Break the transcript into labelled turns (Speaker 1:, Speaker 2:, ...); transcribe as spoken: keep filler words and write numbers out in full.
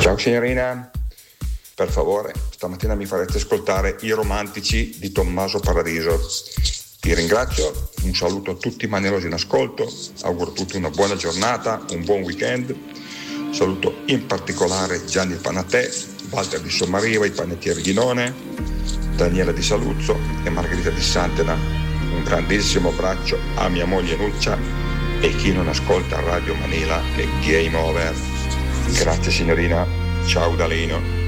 Speaker 1: Ciao signorina, per favore, stamattina mi farete ascoltare I Romantici di Tommaso Paradiso. Vi ringrazio, un saluto a tutti i manierosi in ascolto, auguro a tutti una buona giornata, un buon weekend. Saluto in particolare Gianni Panatè, Walter di Sommariva, i panettieri di None, Daniela di Saluzzo e Margherita di Santena. Un grandissimo abbraccio a mia moglie Nuccia e chi non ascolta Radio Manila è game over. Grazie signorina, ciao da Lino.